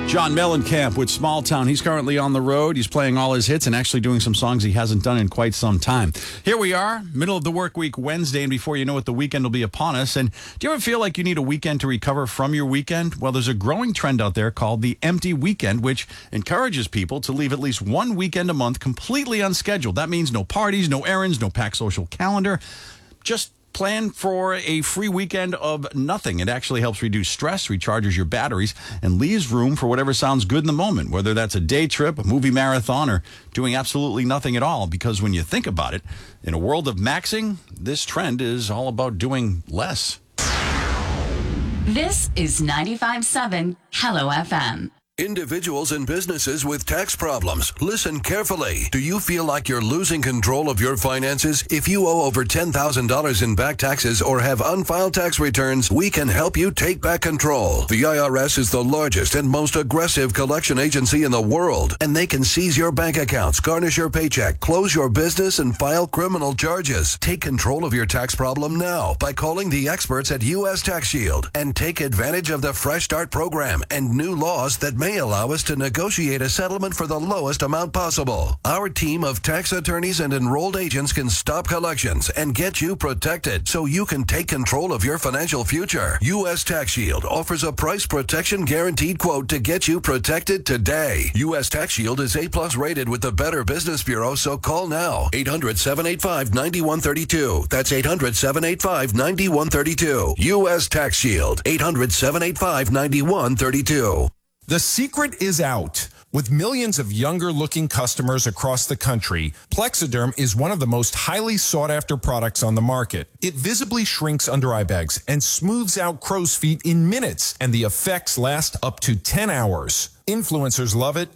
John Mellencamp with Small Town. He's currently on the road. He's playing all his hits and actually doing some songs he hasn't done in quite some time. Here we are, middle of the work week Wednesday, and before you know it, the weekend will be upon us. And do you ever feel like you need a weekend to recover from your weekend? Well, there's a growing trend out there called the empty weekend, which encourages people to leave at least one weekend a month completely unscheduled. That means no parties, no errands, no packed social calendar. Just plan for a free weekend of nothing. It actually helps reduce stress, recharges your batteries, and leaves room for whatever sounds good in the moment, whether that's a day trip, a movie marathon, or doing absolutely nothing at all. Because when you think about it, in a world of maxing, this trend is all about doing less. This is 95.7 Hello FM. Individuals and businesses with tax problems, listen carefully. Do you feel like you're losing control of your finances? If you owe over $10,000 in back taxes or have unfiled tax returns, we can help you take back control. The IRS is the largest and most aggressive collection agency in the world, and they can seize your bank accounts, garnish your paycheck, close your business, and file criminal charges. Take control of your tax problem now by calling the experts at U.S. Tax Shield and take advantage of the Fresh Start program and new laws that may allow us to negotiate a settlement for the lowest amount possible. Our team of tax attorneys and enrolled agents can stop collections and get you protected so you can take control of your financial future. U.S. Tax Shield offers a price protection guaranteed quote to get you protected today. U.S. Tax Shield is A+ rated with the Better Business Bureau, so call now. 800-785-9132. That's 800-785-9132. U.S. Tax Shield. 800-785-9132. The secret is out. With millions of younger-looking customers across the country, Plexiderm is one of the most highly sought-after products on the market. It visibly shrinks under eye bags and smooths out crow's feet in minutes, and the effects last up to 10 hours. Influencers love it,